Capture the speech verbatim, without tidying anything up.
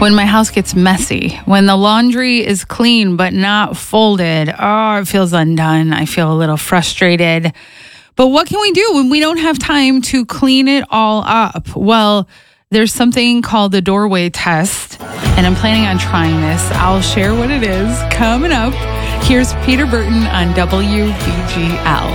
when my house gets messy, when the laundry is clean but not folded. Oh, it feels undone. I feel a little frustrated. But what can we do when we don't have time to clean it all up? Well, there's something called the doorway test, and I'm planning on trying this. I'll share what it is coming up. Here's Peter Burton on W B G L.